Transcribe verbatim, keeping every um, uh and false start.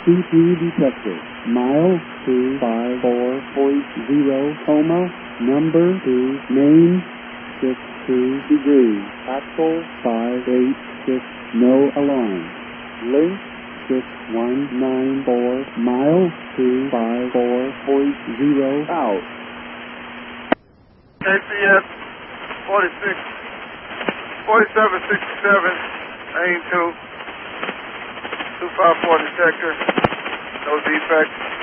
C P detected. Mile two five four point zero, coma, number two, main, six two degrees, axle five eight six, no alarm. Link six one nine four, mile two five four point zero, out. K C S forty-six, forty-seven sixty-seven, aim two, two five four detector, no defects.